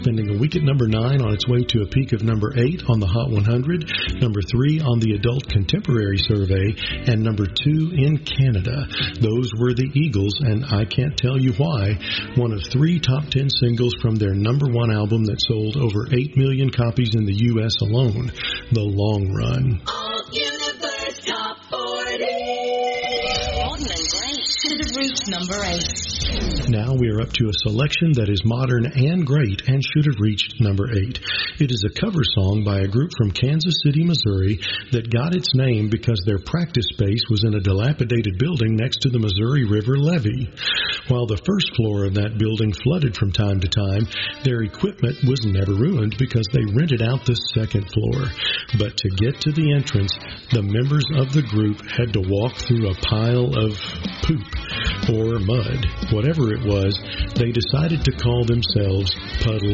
spending a week at number 9 on its way to a peak of number 8 on the Hot 100, number 3 on the Adult Contemporary Survey, and number 2 in Canada. Those were the Eagles, and I Can't Tell You Why, one of 3 top 10 singles from their number 1 album that sold over 8 million copies in the U.S. alone, The Long Run. All Universe Top 40. Modern and great should have reached number 8. Now we are up to a selection that is modern and great and should have reached number 8. It is a cover song by a group from Kansas City, Missouri that got its name because their practice space was in a dilapidated building next to the Missouri River levee. While the first floor of that building flooded from time to time, their equipment was never ruined because they rented out the second floor. But to get to the entrance, the members of the group had to walk through a pile of poop or mud. Whatever it was, they decided to call themselves Puddle